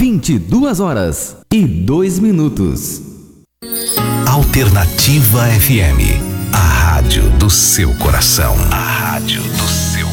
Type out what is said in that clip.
22h02. Alternativa FM, a rádio do seu coração. A rádio do seu